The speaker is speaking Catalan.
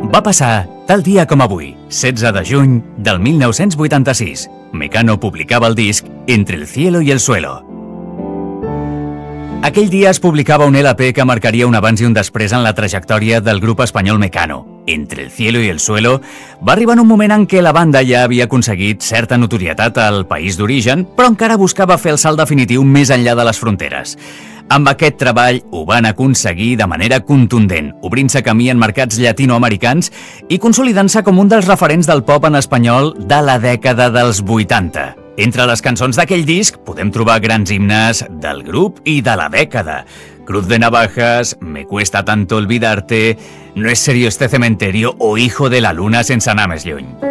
Va passar tal dia com avui, 16 de juny del 1986. Mecano publicava el disc Entre el cielo y el suelo. Aquell dia es publicava un LP que marcaria un abans i un després en la trajectòria del grup espanyol Mecano. Entre el cielo y el suelo va arribar en un moment en què la banda ja havia aconseguit certa notorietat al país d'origen, però encara buscava fer el salt definitiu més enllà de les fronteres. Amb aquest treball ho van aconseguir de manera contundent, obrint-se camí en mercats llatinoamericans i consolidant-se com un dels referents del pop en espanyol de la dècada dels 80. Entre les cançons d'aquell disc podem trobar grans himnes del grup i de la dècada. Cruz de navajas, Me cuesta tanto olvidarte, No es serio este cementerio o Hijo de la luna sense anar més lluny.